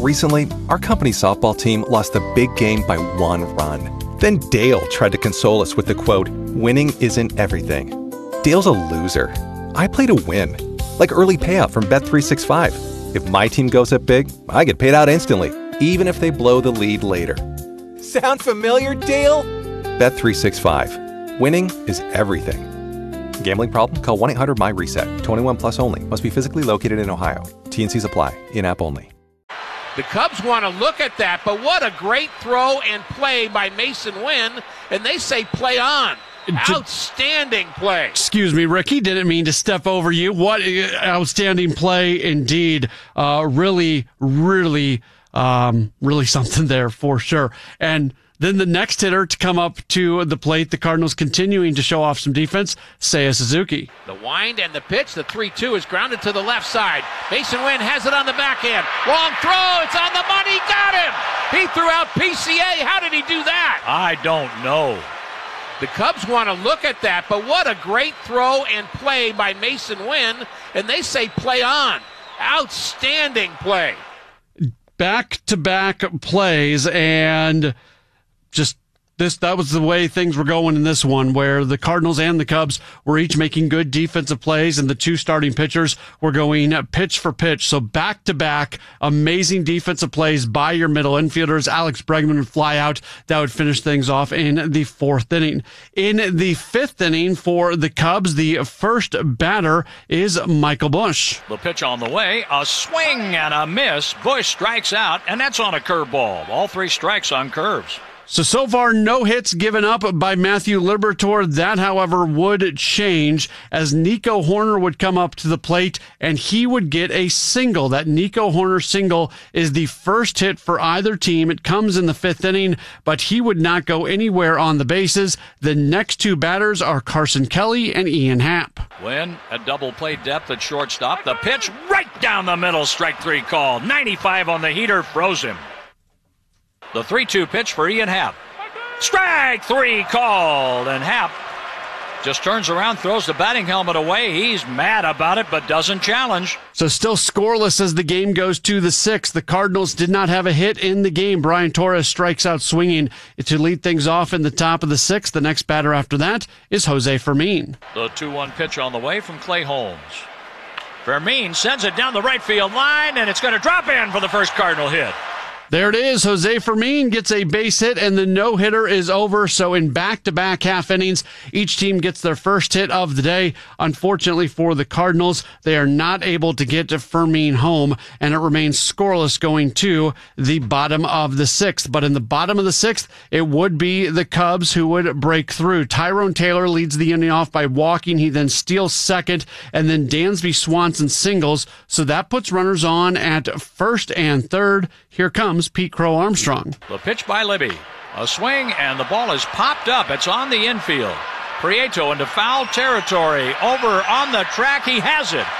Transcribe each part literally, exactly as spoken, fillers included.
Recently, our company softball team lost a big game by one run. Then Dale tried to console us with the quote, "Winning isn't everything." Dale's a loser. I play to win. Like early payout from Bet three sixty-five. If my team goes up big, I get paid out instantly, even if they blow the lead later. Sound familiar, Dale? Bet three sixty-five. Winning is everything. Gambling problem? Call one eight hundred M Y RESET. twenty-one plus only. Must be physically located in Ohio. T and Cs apply. In-app only. The Cubs want to look at that, but what a great throw and play by Masyn Winn, and they say play on. Outstanding play. Excuse me, Ricky. Didn't mean to step over you. What outstanding play indeed. Uh, really, really, um, really something there for sure. And then the next hitter to come up to the plate, the Cardinals continuing to show off some defense, Seiya Suzuki. The wind and the pitch, the three two is grounded to the left side. Masyn Winn has it on the backhand. Long throw, it's on the money, got him! He threw out P C A, how did he do that? I don't know. The Cubs want to look at that, but what a great throw and play by Masyn Winn, and they say play on. Outstanding play. Back-to-back plays, and just this that was the way things were going in this one, where the Cardinals and the Cubs were each making good defensive plays, and the two starting pitchers were going pitch for pitch. So back-to-back amazing defensive plays by your middle infielders. Alex Bregman would fly out. That would finish things off in the fourth inning. In the fifth inning for the Cubs, the first batter is Michael Busch. The pitch on the way, a swing and a miss. Busch strikes out, and that's on a curveball. All three strikes on curves. So, so far, no hits given up by Matthew Liberatore. That, however, would change as Nico Hoerner would come up to the plate, and he would get a single. That Nico Hoerner single is the first hit for either team. It comes in the fifth inning, but he would not go anywhere on the bases. The next two batters are Carson Kelly and Ian Happ. Winn at double play depth at shortstop. The pitch right down the middle, strike three called. ninety-five on the heater, froze him. The three two pitch for Ian Happ. Strike three called, and Happ just turns around, throws the batting helmet away. He's mad about it, but doesn't challenge. So still scoreless as the game goes to the sixth. The Cardinals did not have a hit in the game. Brian Torres strikes out swinging to lead things off in the top of the sixth. The next batter after that is Jose Fermin. The two one pitch on the way from Clay Holmes. Fermin sends it down the right field line, and it's going to drop in for the first Cardinal hit. There it is. Jose Fermin gets a base hit, and the no-hitter is over. So in back-to-back half innings, each team gets their first hit of the day. Unfortunately for the Cardinals, they are not able to get Fermin home, and it remains scoreless going to the bottom of the sixth. But in the bottom of the sixth, it would be the Cubs who would break through. Tyrone Taylor leads the inning off by walking. He then steals second, and then Dansby Swanson singles. So that puts runners on at first and third. Here comes Pete Crow Armstrong. The pitch by Libby. A swing, and the ball is popped up. It's on the infield. Prieto into foul territory. Over on the track. He has it.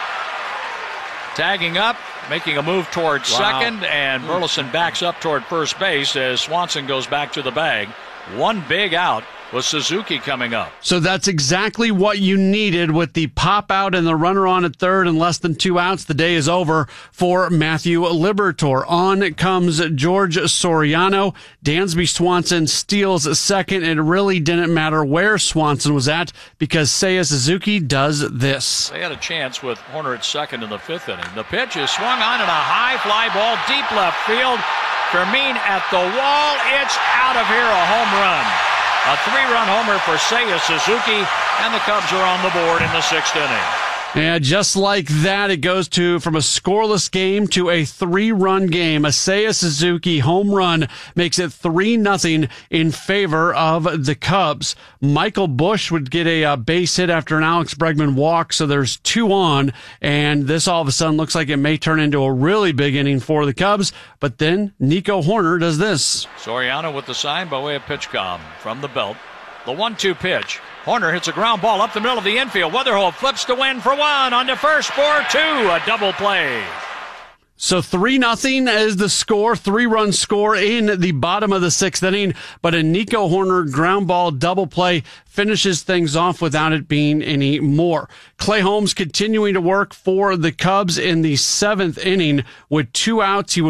Tagging up, making a move toward wow. second, and Burleson backs up toward first base as Swanson goes back to the bag. One big out with Suzuki coming up. So that's exactly what you needed with the pop out and the runner on at third and less than two outs. The day is over for Matthew Liberatore. On comes George Soriano. Dansby Swanson steals second. It really didn't matter where Swanson was at because Seiya Suzuki does this. They had a chance with Hoerner at second in the fifth inning. The pitch is swung on and a high fly ball deep left field. Fermin at the wall. It's out of here, a home run. A three-run homer for Seiya Suzuki, and the Cubs are on the board in the sixth inning. And just like that, it goes to from a scoreless game to a three-run game. A Seiya Suzuki home run makes it three nothing in favor of the Cubs. Michael Busch would get a uh, base hit after an Alex Bregman walk, so there's two on, and this all of a sudden looks like it may turn into a really big inning for the Cubs, but then Nico Hoerner does this. Soriano with the sign by way of pitch com from the belt. The one two pitch. Hoerner hits a ground ball up the middle of the infield. Weatherholt flips to win for one. On to first for two. A double play. So three nothing is the score, three-run score in the bottom of the sixth inning, but a Nico Hoerner ground ball double play finishes things off without it being any more. Clay Holmes continuing to work for the Cubs in the seventh inning with two outs. He would